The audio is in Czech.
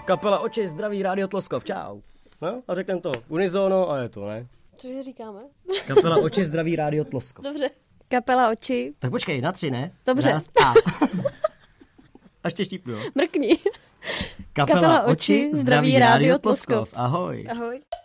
Kapela Oči, zdraví, Rádio Tloskov, čau. No, a řekneme to unizono a je to, ne? Cože říkáme? Kapela Oči, zdraví, Rádio Tloskov. Dobře. Kapela Oči. Tak počkej, na 3, ne? Dobře. Raz, a. Ještě štípnu, jo? Mrkni. Kapela Oči, zdraví, Rádio Tloskov. Ahoj. Ahoj.